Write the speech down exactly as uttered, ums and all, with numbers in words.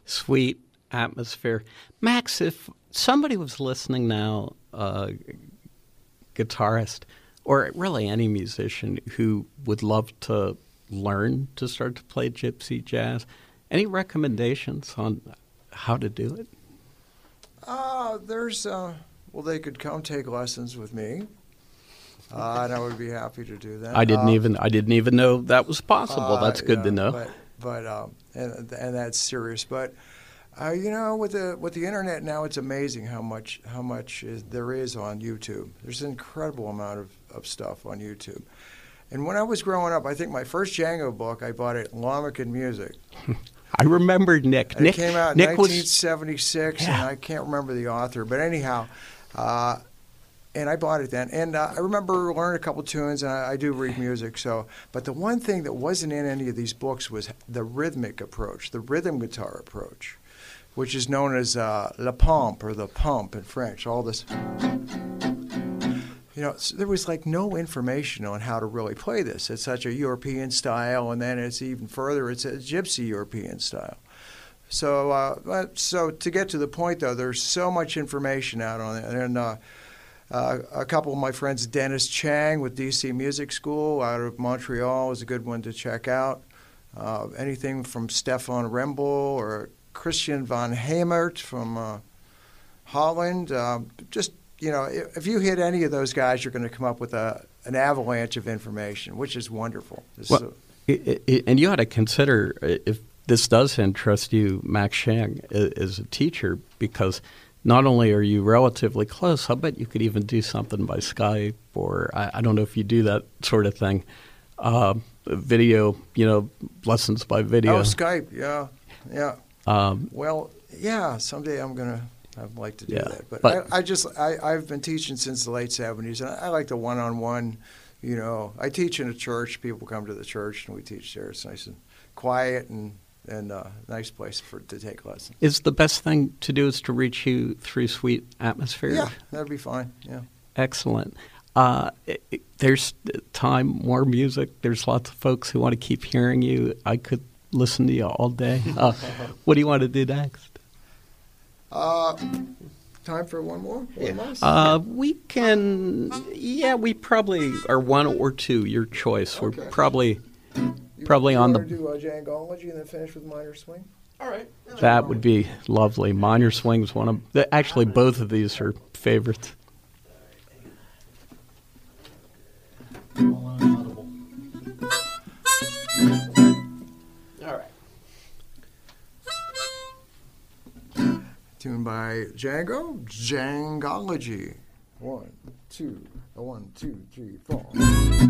Sweet atmosphere. Max, if somebody was listening now, uh, guitarist, or really any musician who would love to learn to start to play gypsy jazz, any recommendations on how to do it? Uh, there's, uh, well, they could come take lessons with me. Uh, and I would be happy to do that. I didn't um, even I didn't even know that was possible. uh, That's good yeah, to know. But, but um, and and that's serious. But uh, you know, with the with the internet now, it's amazing how much how much is, there is on YouTube. There's an incredible amount of, of stuff on YouTube. And when I was growing up, I think my first Django book I bought it Lamech and Music. I remember Nick. And Nick it came out in Nick nineteen was seventy-six, Yeah. and I can't remember the author. But anyhow, uh, and I bought it then. And uh, I remember learning a couple tunes, and I, I do read music. So, but the one thing that wasn't in any of these books was the rhythmic approach, the rhythm guitar approach, which is known as uh, la pompe, or the pump in French. All this, you know, so there was like no information on how to really play this. It's such a European style, and then it's even further, it's a gypsy European style. So, uh, so to get to the point, though, there's so much information out on it. And uh, uh, a couple of my friends, Dennis Chang with D C Music School out of Montreal is a good one to check out. Uh, anything from Stefan Rembel or Christian von Hemert from uh, Holland. Uh, just, you know, if, if you hit any of those guys, you're going to come up with a, an avalanche of information, which is wonderful. Well, so, it, it, and you ought to consider, if this does interest you, Max Chang as a teacher, because not only are you relatively close, I bet you could even do something by Skype, or I, I don't know if you do that sort of thing. Uh, video, you know, lessons by video. Oh, Skype, yeah, yeah. Um, well, yeah, someday I'm going to, I'd like to do Yeah, that. But, but- I, I just, I, I've been teaching since the late seventies, and I, I like the one-on-one, you know. I teach in a church. People come to the church, and we teach there. It's nice and quiet and and uh, nice place for to take lessons. is the best thing to do is to reach you through Sweet Atmosphere? Yeah, that'd be fine, yeah. Excellent. Uh, it, it- there's time, more music. There's lots of folks who want to keep hearing you. I could listen to you all day. Uh, what do you want to do next? Uh, time for one more? One Yeah. more? Uh, we can, yeah, we probably are one or two, your choice. We're Okay. probably, You- probably you on wanna the- do uh, Djangology and then finish with Minor Swing? All right. that would be lovely. Minor Swing's one of, the, actually both of these are favorites. All right. Tuned by Django, Djangology. One, two, one, two, three, four.